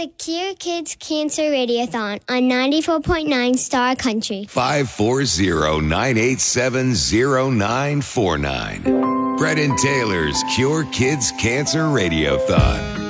the Cure Kids Cancer Radiothon on 94.9 Star Country. 540-987-0949. Brett and Taylor's Cure Kids Cancer Radiothon.